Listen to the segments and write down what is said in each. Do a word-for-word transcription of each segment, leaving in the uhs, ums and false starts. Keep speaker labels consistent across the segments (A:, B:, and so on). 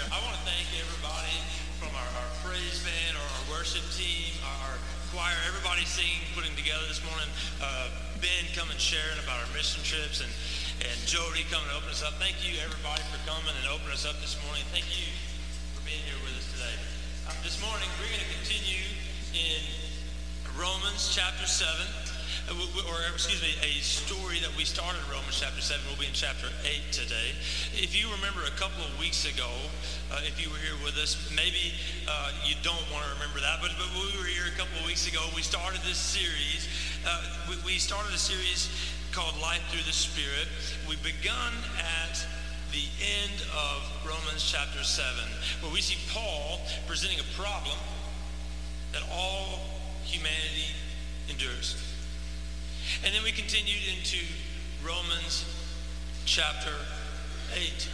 A: share. I want to thank everybody from our, our praise band, or our worship team, our, our choir, everybody singing, putting together this morning. Uh, Ben coming sharing about our mission trips, and, and Jody coming to open us up. Thank you, everybody, for coming and opening us up this morning. Thank you for being here with us today. Uh, this morning, we're going to continue in Romans chapter seven. Or, excuse me, a story that we started in Romans chapter seven. We'll be in chapter eight today. If you remember a couple of weeks ago, uh, if you were here with us, maybe uh, you don't want to remember that, but, but we were here a couple of weeks ago. We started this series. Uh, we, we started a series called Life Through the Spirit. We begun at the end of Romans chapter seven, where we see Paul presenting a problem that all humanity endures. And then we continued into Romans chapter eight.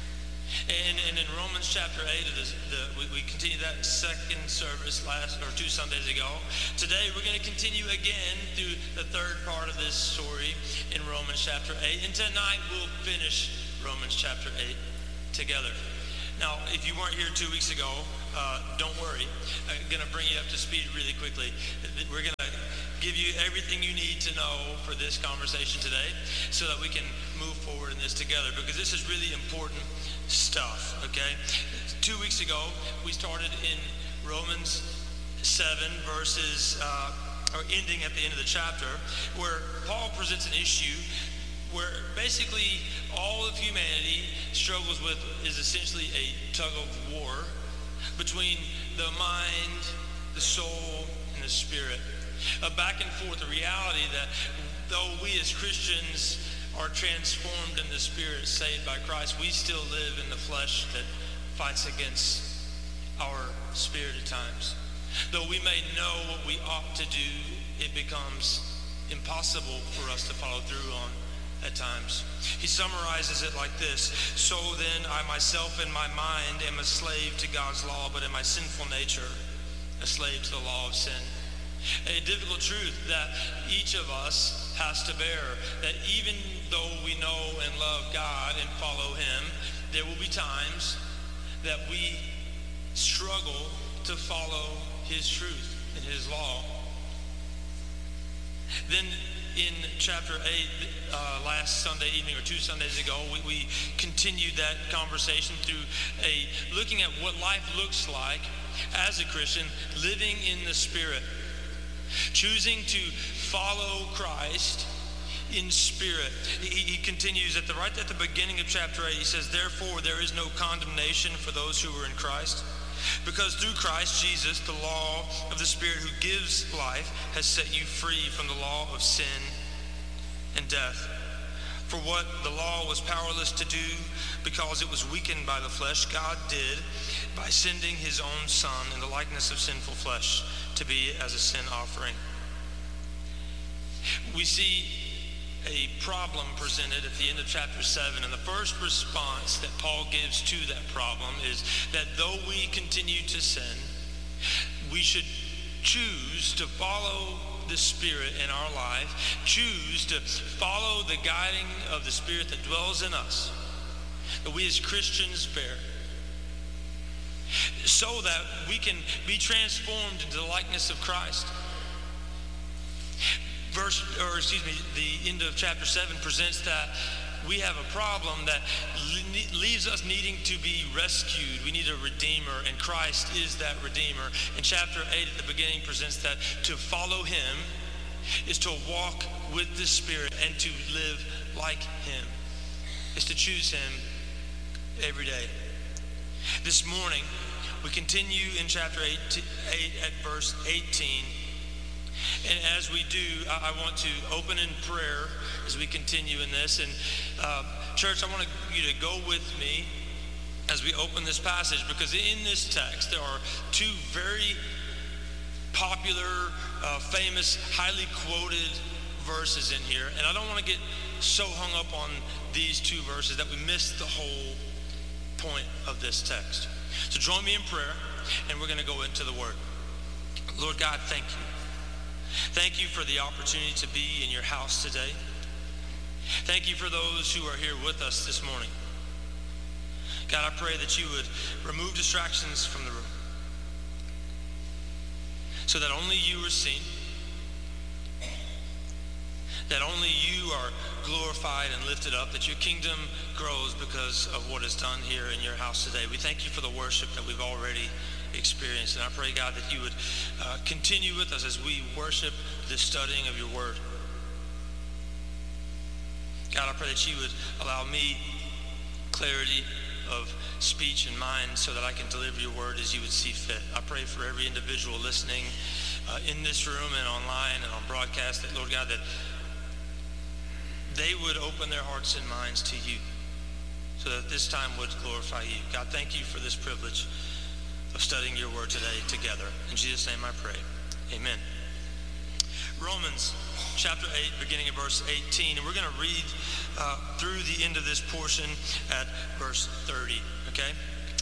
A: And, and in Romans chapter eight, it is the, we, we continued that in second service last, or two Sundays ago. Today, we're going to continue again through the third part of this story in Romans chapter eight. And tonight, we'll finish Romans chapter eight together. Now, if you weren't here two weeks ago, uh, don't worry. I'm going to bring you up to speed really quickly. We're going to give you everything you need to know for this conversation today so that we can move forward in this together, because this is really important stuff, okay? Two weeks ago, we started in Romans seven, verses, uh, or ending at the end of the chapter, where Paul presents an issue where basically all of humanity struggles with is essentially a tug of war between the mind, the soul, and the spirit. A back and forth, the reality that though we as Christians are transformed in the spirit, saved by Christ, we still live in the flesh that fights against our spirit at times. Though we may know what we ought to do, it becomes impossible for us to follow through on at times. He summarizes it like this: so then I myself in my mind am a slave to God's law, but in my sinful nature a slave to the law of sin. A difficult truth that each of us has to bear, that even though we know and love God and follow him, there will be times that we struggle to follow his truth and his law. Then in chapter eight, uh, last Sunday evening, or two Sundays ago, we, we continued that conversation through a looking at what life looks like as a Christian, living in the Spirit. Choosing to follow Christ in spirit. He, he continues at the right at the beginning of chapter eight. He says, therefore there is no condemnation for those who are in Christ, because through Christ Jesus the law of the Spirit who gives life has set you free from the law of sin and death. For what the law was powerless to do because it was weakened by the flesh, God did by sending his own Son in the likeness of sinful flesh to be as a sin offering. We see a problem presented at the end of chapter seven, and the first response that Paul gives to that problem is that though we continue to sin, we should choose to follow the Spirit in our life, choose to follow the guiding of the Spirit that dwells in us, that we as Christians bear, so that we can be transformed into the likeness of Christ. Verse, or excuse me, the end of chapter seven presents that we have a problem that le- leaves us needing to be rescued. We need a Redeemer, and Christ is that Redeemer. And chapter eight at the beginning presents that to follow him is to walk with the Spirit and to live like him. Is to choose him every day. This morning, we continue in chapter eight, eight at verse eighteen. And as we do, I want to open in prayer as we continue in this. And uh, church, I want you to go with me as we open this passage, because in this text there are two very popular, uh, famous, highly quoted verses in here. And I don't want to get so hung up on these two verses that we miss the whole point of this text. So join me in prayer, and we're going to go into the Word. Lord God, thank you. Thank you for the opportunity to be in your house today. Thank you for those who are here with us this morning. God, I pray that you would remove distractions from the room so that only you are seen, that only you are glorified and lifted up, that your kingdom grows because of what is done here in your house today. We thank you for the worship that we've already experienced, and I pray, God, that you would uh, continue with us as we worship the studying of your word. God, I pray that you would allow me clarity of speech and mind so that I can deliver your word as you would see fit. I pray for every individual listening uh, in this room and online and on broadcast, that, Lord God, that they would open their hearts and minds to you so that this time would glorify you. God, thank you for this privilege of studying your word today together. In Jesus' name I pray. Amen. Romans chapter eight, beginning at verse eighteen, and we're going to read uh, through the end of this portion at verse thirty, okay?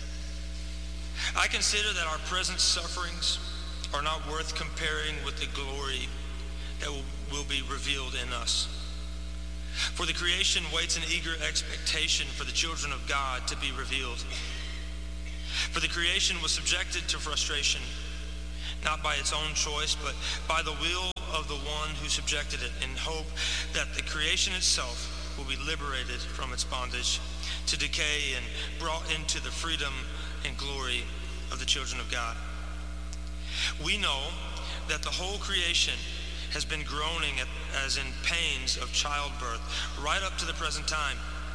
A: I consider that our present sufferings are not worth comparing with the glory that will, will be revealed in us. For the creation waits in eager expectation for the children of God to be revealed. For the creation was subjected to frustration, not by its own choice, but by the will of the one who subjected it, in hope that the creation itself will be liberated from its bondage to decay and brought into the freedom and glory of the children of God. We know that the whole creation has been groaning at, as in pains of childbirth right up to the present time.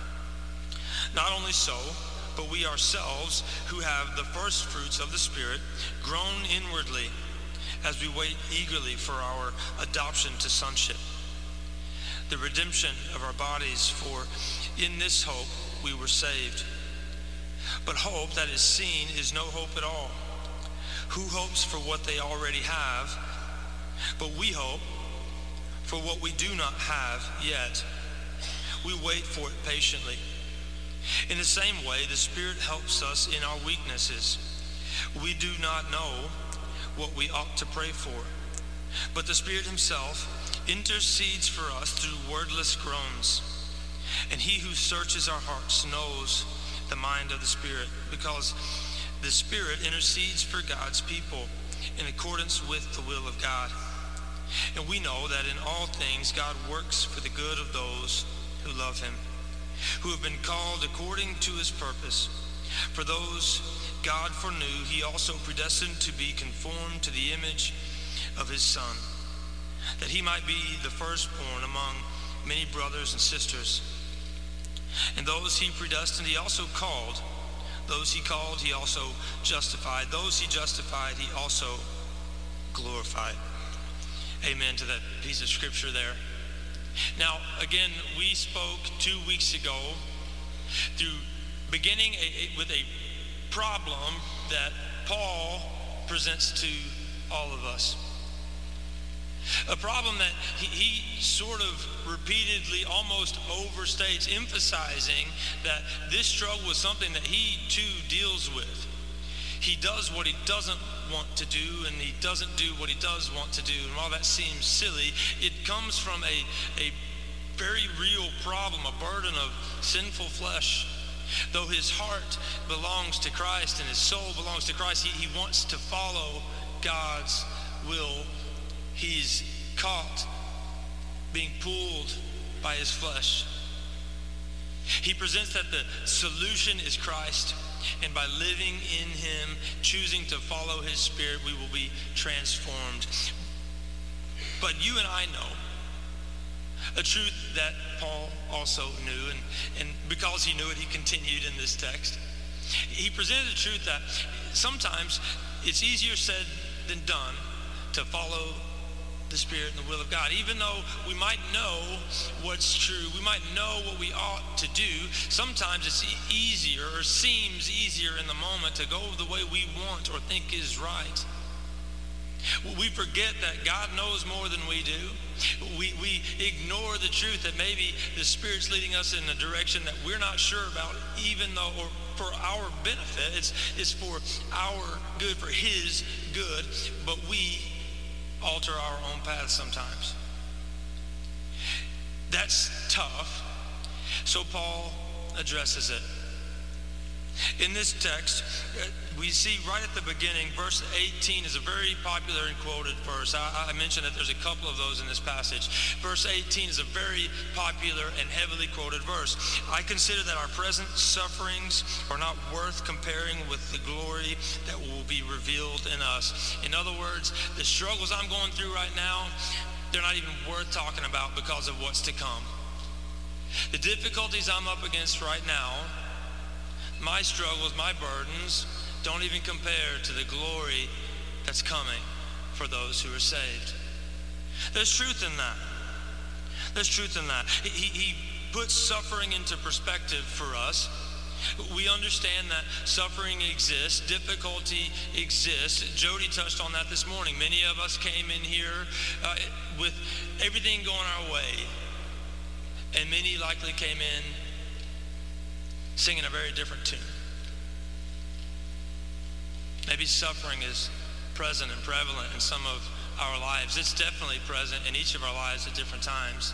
A: Not only so, but we ourselves who have the first fruits of the Spirit groan inwardly as we wait eagerly for our adoption to sonship, the redemption of our bodies, for in this hope we were saved. But hope that is seen is no hope at all. Who hopes for what they already have? But we hope for what we do not have yet. We wait for it patiently. In the same way, the Spirit helps us in our weaknesses. We do not know what we ought to pray for, but the Spirit himself intercedes for us through wordless groans. And he who searches our hearts knows the mind of the Spirit, because the Spirit intercedes for God's people in accordance with the will of God. And we know that in all things God works for the good of those who love him, who have been called according to his purpose. For those God foreknew, he also predestined to be conformed to the image of his Son, that he might be the firstborn among many brothers and sisters. And those he predestined, he also called. Those he called, he also justified. Those he justified, he also glorified. Amen to that piece of scripture there. Now, again, we spoke two weeks ago through beginning a, a, with a problem that Paul presents to all of us. A problem that he, he sort of repeatedly almost overstates, emphasizing that this struggle is something that he too deals with. He does what he doesn't want to do, and he doesn't do what he does want to do. And while that seems silly, it comes from a, a very real problem, a burden of sinful flesh. Though his heart belongs to Christ and his soul belongs to Christ, he, he wants to follow God's will. He's caught being pulled by his flesh. He presents that the solution is Christ, and by living in him, choosing to follow his Spirit, we will be transformed. But you and I know a truth that Paul also knew, and, and because he knew it, he continued in this text. He presented a truth that sometimes it's easier said than done to follow the Spirit and the will of God. Even though we might know what's true, we might know what we ought to do, sometimes it's e- easier or seems easier in the moment to go the way we want or think is right. We forget that God knows more than we do. We, we ignore the truth that maybe the Spirit's leading us in a direction that we're not sure about, even though, or for our benefit. It's, it's for our good, for his good, but we alter our own paths sometimes. That's tough. So Paul addresses it. In this text, uh, we see right at the beginning, verse eighteen is a very popular and quoted verse. I, I mentioned that there's a couple of those in this passage. Verse eighteen is a very popular and heavily quoted verse. I consider that our present sufferings are not worth comparing with the glory that will be revealed in us. In other words, the struggles I'm going through right now, they're not even worth talking about because of what's to come. The difficulties I'm up against right now, my struggles, my burdens, don't even compare to the glory that's coming for those who are saved. There's truth in that. There's truth in that. He, he puts suffering into perspective for us. We understand that suffering exists, difficulty exists. Jody touched on that this morning. Many of us came in here uh, with everything going our way, and many likely came in singing a very different tune. Maybe suffering is present and prevalent in some of our lives. It's definitely present in each of our lives at different times.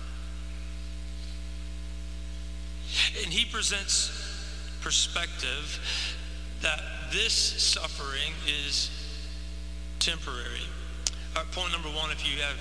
A: And he presents perspective that this suffering is temporary. Uh, point number one, if you have